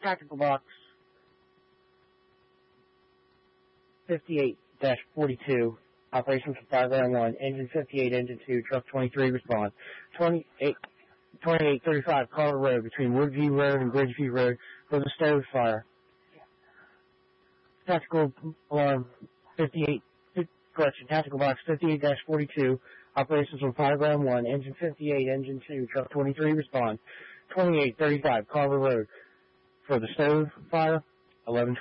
Tactical Box 58-42, Operation for Fireground 1, Engine 58, Engine 2, Truck 23, respond. 2835 Carver Road, between Woodview Road and Bridgeview Road, for the stove fire. Tactical Alarm Tactical Box 58-42, Operations on Fireground 1, Engine 58, Engine 2, Truck 23, respond. 2835 Carver Road, for the stove fire. 11